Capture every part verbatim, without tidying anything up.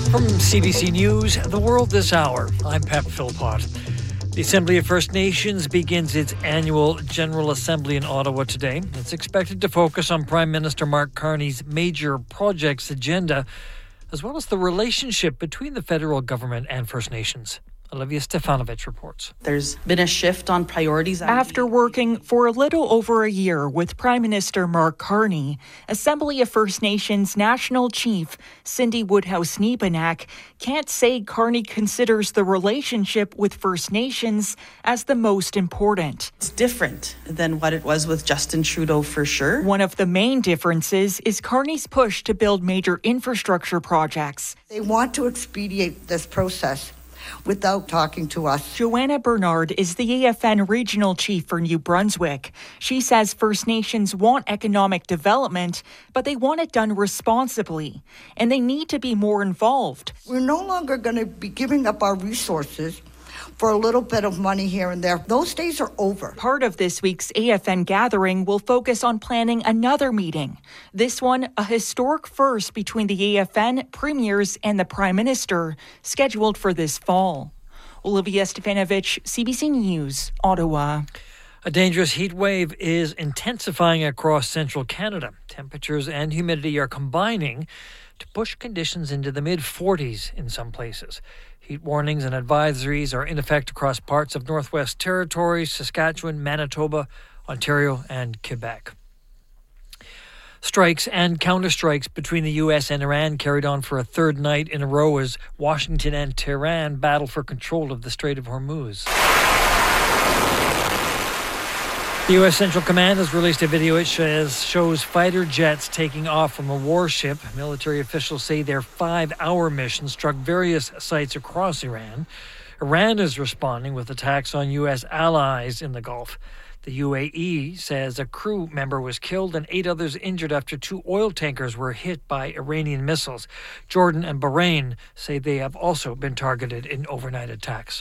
From C B C News, The World This Hour, I'm Pep Philpott. The Assembly of First Nations begins its annual General Assembly in Ottawa today. It's expected to focus on Prime Minister Mark Carney's major projects agenda, as well as the relationship between the federal government and First Nations. Olivia Stefanovic reports. There's been a shift on priorities. After working for a little over a year with Prime Minister Mark Carney, Assembly of First Nations National Chief Cindy Woodhouse-Nebenak can't say Carney considers the relationship with First Nations as the most important. It's different than what it was with Justin Trudeau, for sure. One of the main differences is Carney's push to build major infrastructure projects. They want to expedite this process without talking to us. Joanna Bernard is the A F N Regional Chief for New Brunswick. She says First Nations want economic development, but they want it done responsibly, and they need to be more involved. We're no longer going to be giving up our resources for a little bit of money here and there. Those days are over. Part of this week's A F N gathering will focus on planning another meeting. This one, a historic first between the A F N, premiers, and the Prime Minister, scheduled for this fall. Olivia Stefanovic, C B C News, Ottawa. A dangerous heat wave is intensifying across central Canada. Temperatures and humidity are combining to push conditions into the mid forties in some places. Heat warnings and advisories are in effect across parts of Northwest Territories, Saskatchewan, Manitoba, Ontario, and Quebec. Strikes and counterstrikes between the U S and Iran carried on for a third night in a row as Washington and Tehran battle for control of the Strait of Hormuz. The U S Central Command has released a video it says shows fighter jets taking off from a warship. Military officials say their five-hour mission struck various sites across Iran. Iran is responding with attacks on U S allies in the Gulf. The U A E says a crew member was killed and eight others injured after two oil tankers were hit by Iranian missiles. Jordan and Bahrain say they have also been targeted in overnight attacks.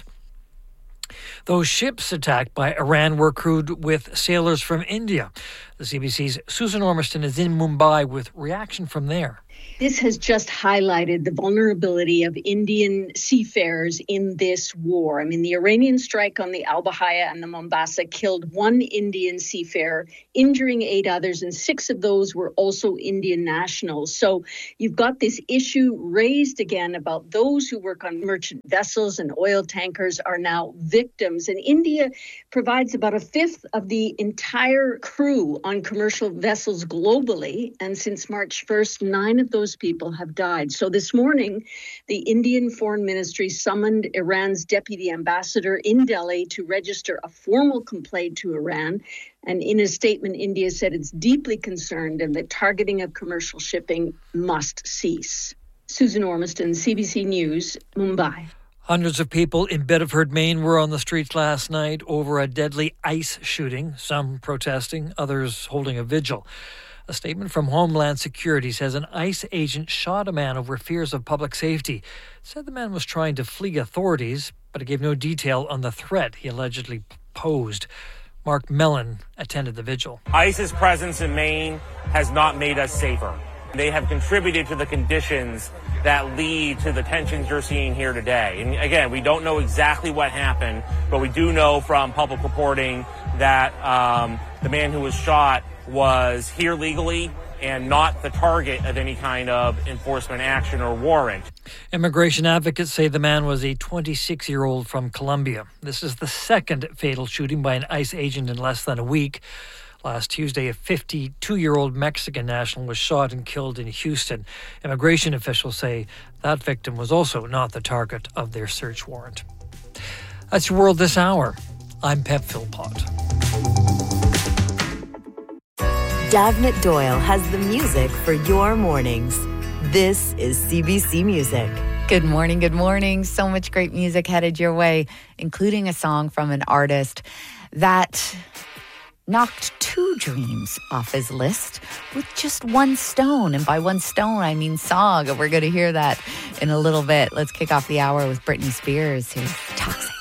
Those ships attacked by Iran were crewed with sailors from India. The C B C's Susan Ormiston is in Mumbai with reaction from there. This has just highlighted the vulnerability of Indian seafarers in this war. I mean, the Iranian strike on the Al Bahaya and the Mombasa killed one Indian seafarer, injuring eight others, and six of those were also Indian nationals. So you've got this issue raised again about those who work on merchant vessels and oil tankers are now victims. And India provides about a fifth of the entire crew on commercial vessels globally. And since March first, nine of those people have died. So this morning, the Indian Foreign Ministry summoned Iran's deputy ambassador in Delhi to register a formal complaint to Iran. And in a statement, India said it's deeply concerned and that targeting of commercial shipping must cease. Susan Ormiston, C B C News, Mumbai. Hundreds of people in Bedford, Maine were on the streets last night over a deadly ICE shooting, some protesting, others holding a vigil. A statement from Homeland Security says an ICE agent shot a man over fears of public safety. It said the man was trying to flee authorities, but it gave no detail on the threat he allegedly posed. Mark Mellon attended the vigil. ICE's presence in Maine has not made us safer. They have contributed to the conditions that lead to the tensions you're seeing here today. And again, we don't know exactly what happened, but we do know from public reporting that um, the man who was shot was here legally and not the target of any kind of enforcement action or warrant. Immigration advocates say the man was a twenty-six-year-old from Colombia. This is the second fatal shooting by an ICE agent in less than a week. Last Tuesday, a fifty-two-year-old Mexican national was shot and killed in Houston. Immigration officials say that victim was also not the target of their search warrant. That's your World This Hour. I'm Pep Philpott. Davenant Doyle has the music for your mornings. This is C B C Music. Good morning, good morning. So much great music headed your way, including a song from an artist that knocked two dreams off his list with just one stone. And by one stone, I mean song. And we're going to hear that in a little bit. Let's kick off the hour with Britney Spears. Here's Toxic.